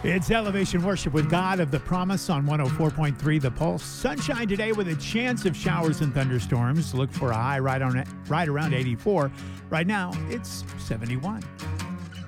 It's Elevation Worship with God of the Promise on 104.3 The Pulse. Sunshine today with a chance of showers and thunderstorms. Look for a high right around 84. Right now, it's 71.